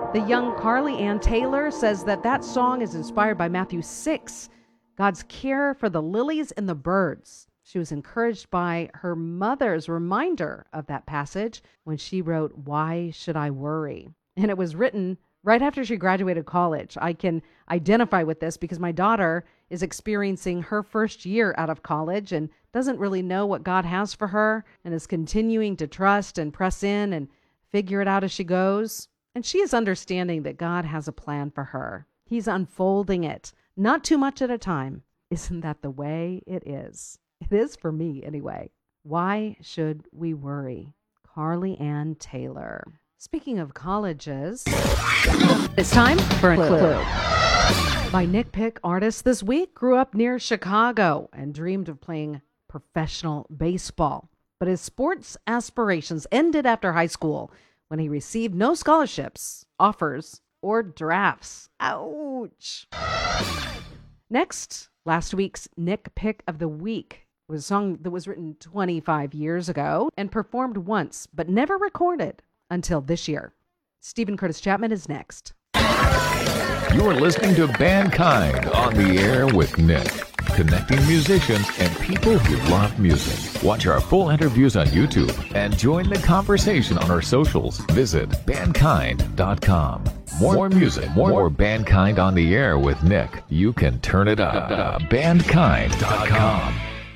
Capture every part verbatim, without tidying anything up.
The young Carly Ann Taylor says that that song is inspired by Matthew six, God's care for the lilies and the birds. She was encouraged by her mother's reminder of that passage when she wrote, "Why should I worry?" And it was written right after she graduated college. I can identify with this because my daughter is experiencing her first year out of college and doesn't really know what God has for her and is continuing to trust and press in and figure it out as she goes. And she is understanding that God has a plan for her. He's unfolding it, not too much at a time. Isn't that the way it is? It is for me anyway. Why should we worry? Carly Ann Taylor. Speaking of colleges, it's time for a clue. My Nick Pick artist this week grew up near Chicago and dreamed of playing professional baseball. But his sports aspirations ended after high school when he received no scholarships, offers, or drafts. Ouch. Next, last week's Nick Pick of the Week was a song that was written twenty-five years ago and performed once, but never recorded until this year. Stephen Curtis Chapman is next. You're listening to Bandkind on the air with Nick, connecting musicians and people who love music. Watch our full interviews on YouTube and join the conversation on our socials. Visit bandkind dot com. More, more music, more, more Bandkind on the air with Nick. You can turn it up. bandkind dot com.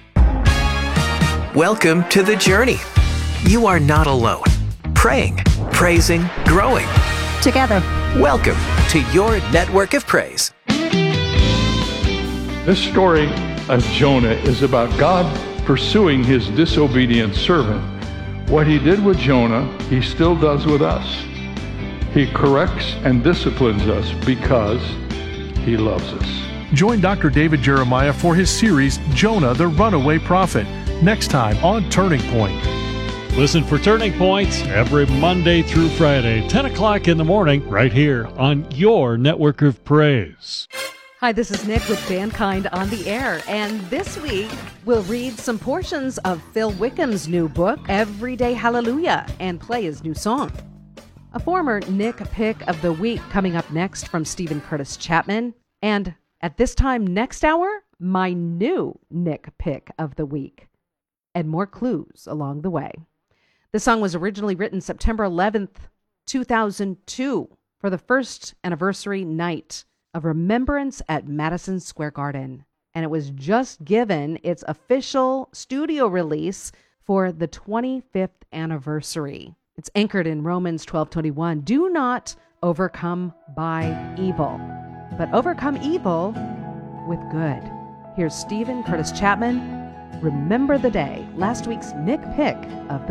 Welcome to The Journey. You are not alone. Praying, praising, growing. Together. Welcome to your network of praise. This story of Jonah is about God pursuing his disobedient servant. What he did with Jonah, he still does with us. He corrects and disciplines us because he loves us. Join Doctor David Jeremiah for his series, Jonah the Runaway Prophet, next time on Turning Point. Listen for Turning Points every Monday through Friday, ten o'clock in the morning, right here on your network of praise. Hi, this is Nick with Bandkind on the Air, and this week we'll read some portions of Phil Wickham's new book, Everyday Hallelujah, and play his new song. A former Nick Pick of the Week coming up next from Stephen Curtis Chapman, and at this time next hour, my new Nick Pick of the Week, and more clues along the way. The song was originally written September eleventh, two thousand two, for the first anniversary night of Remembrance at Madison Square Garden, and it was just given its official studio release for the twenty-fifth anniversary. It's anchored in Romans twelve twenty-one. Do not overcome by evil, but overcome evil with good. Here's Stephen Curtis Chapman, Remember the Day, last week's Nick Pick of the